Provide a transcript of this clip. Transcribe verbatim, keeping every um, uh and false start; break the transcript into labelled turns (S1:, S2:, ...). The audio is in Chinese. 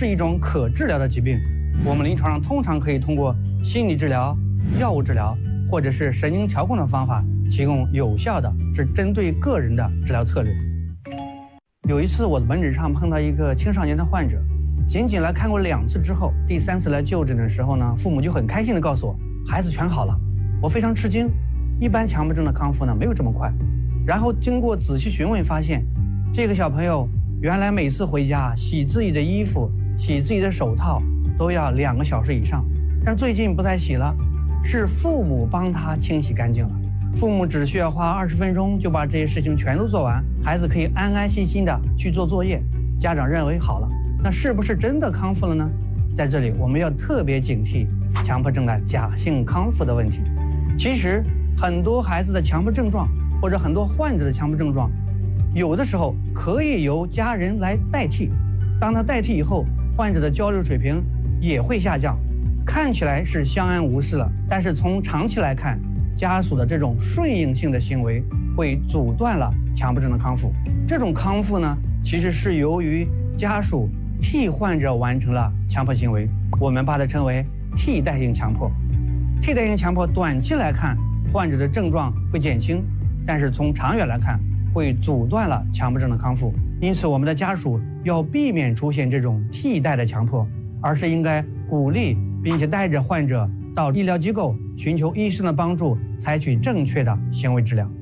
S1: 是一种可治疗的疾病，我们临床上通常可以通过心理治疗、药物治疗或者是神经调控的方法，提供有效的是针对个人的治疗策略。有一次我的门诊上碰到一个青少年的患者，仅仅来看过两次之后，第三次来就诊的时候呢，父母就很开心地告诉我，孩子全好了。我非常吃惊，一般强迫症的康复呢没有这么快。然后经过仔细询问，发现这个小朋友原来每次回家洗自己的衣服、洗自己的手套都要两个小时以上，但最近不再洗了，是父母帮他清洗干净了。父母只需要花二十分钟就把这些事情全都做完，孩子可以安安心心的去做作业。家长认为好了，那是不是真的康复了呢？在这里我们要特别警惕强迫症的假性康复的问题。其实很多孩子的强迫症状，或者很多患者的强迫症状，有的时候可以由家人来代替。当他代替以后，患者的交流水平也会下降，看起来是相安无事了，但是从长期来看，家属的这种顺应性的行为会阻断了强迫症的康复。这种康复呢，其实是由于家属替患者完成了强迫行为，我们把它称为替代性强迫。替代性强迫短期来看，患者的症状会减轻，但是从长远来看，会阻断了强迫症的康复。因此我们的家属要避免出现这种替代的强迫，而是应该鼓励并且带着患者到医疗机构寻求医生的帮助，采取正确的行为治疗。